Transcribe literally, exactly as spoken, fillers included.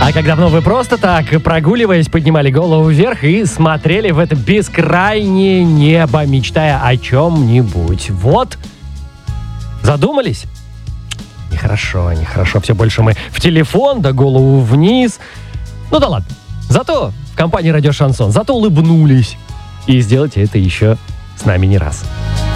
А как давно вы просто так, прогуливаясь, поднимали голову вверх и смотрели в это бескрайнее небо, мечтая о чем-нибудь? Вот. Задумались? Нехорошо, нехорошо. Все больше мы в телефон, да голову вниз. Ну да ладно. Зато в компании «Радио Шансон», зато улыбнулись. И сделайте это еще с нами не раз.